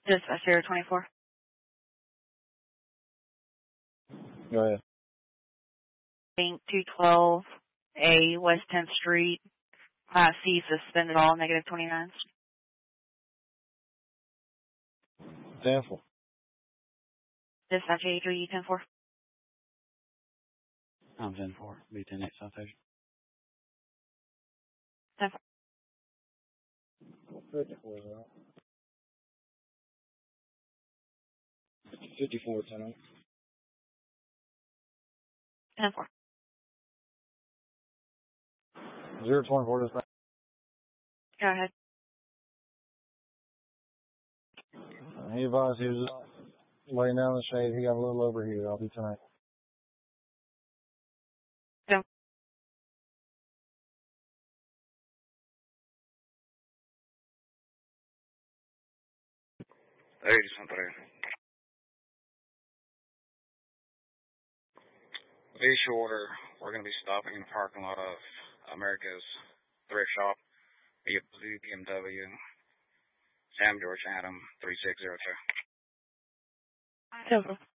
Dispatch 024. Go ahead. 212A West 10th Street. Class C suspended all, negative 29s. 10-4. Dispatch 83, 10-4. I'm 10-4. B10 8 Citation. 10-4. 54 is out. 54, 10-8. 10-4. 024 dispatch. Go ahead. He advised he was just laying down in the shade. He got a little overheated. I'll be tonight. Go. Hey, somebody. Be shorter. We're going to be stopping in the parking lot of America's thrift shop. Be a blue BMW. Sam George Adam 3602. 10-4.